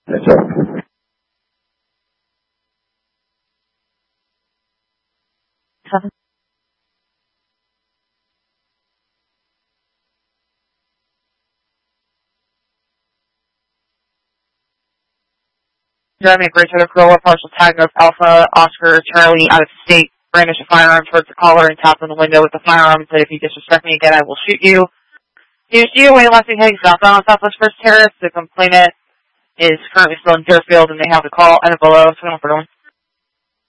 That's all. Driving a Great Toyota Corolla, partial tag of Alpha Oscar Charlie out of state, brandish a firearm towards the caller and tap on the window with the firearm and said, if you disrespect me again, I will shoot you. He was DOA Lexington heading southbound on Southwest First Terrace. The complainant is currently still in Deerfield and they have the call and a below, so we don't